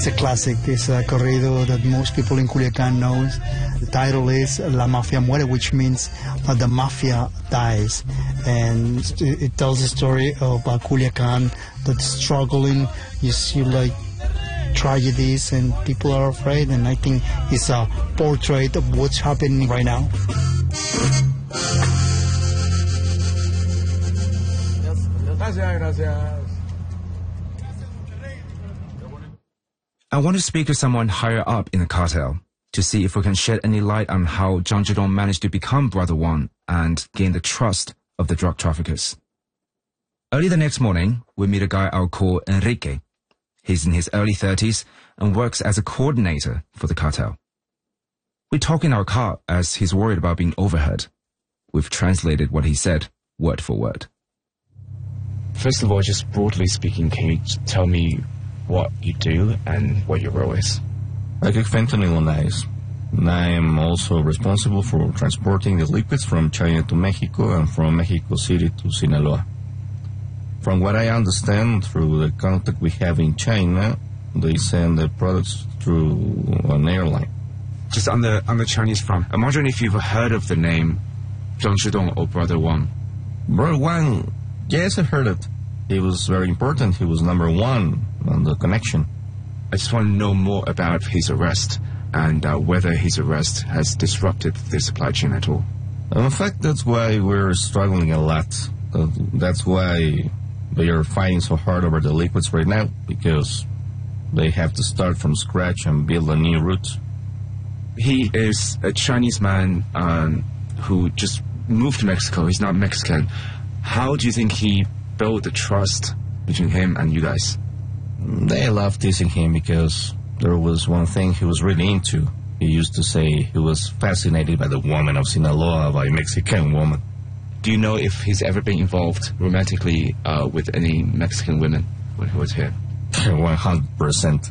It's a classic. It's a corrido that most people in Culiacan knows. The title is La Mafia Muere, which means that the mafia dies. And it tells the story of Culiacan that's struggling. You see like tragedies and people are afraid, and I think it's a portrait of what's happening right now. I want to speak to someone higher up in the cartel to see if we can shed any light on how Zhang Zhidong managed to become Brother One and gain the trust of the drug traffickers. Early the next morning, we meet a guy I'll call Enrique. He's in his early 30s and works as a coordinator for the cartel. We talk in our car as he's worried about being overheard. We've translated what he said, word for word. First of all, just broadly speaking, can you tell me what you do and what your role is? I take fentanyl on ice. I am also responsible for transporting the liquids from China to Mexico and from Mexico City to Sinaloa. From what I understand, through the contact we have in China, they send the products through an airline. Just on the Chinese front, I'm wondering if you've heard of the name Zhang Zhidong or Brother One. Brother One, yes, I heard it. He was very important. He was number one on the connection. I just want to know more about his arrest and whether his arrest has disrupted the supply chain at all. In fact, that's why we're struggling a lot. That's why they are fighting so hard over the liquids right now, because they have to start from scratch and build a new route. He is a Chinese man who just moved to Mexico. He's not Mexican. How do you think he built the trust between him and you guys? They love teasing him because there was one thing he was really into. He used to say he was fascinated by the woman of Sinaloa, by a Mexican woman. Do you know if he's ever been involved romantically with any Mexican women when he was here? 100%.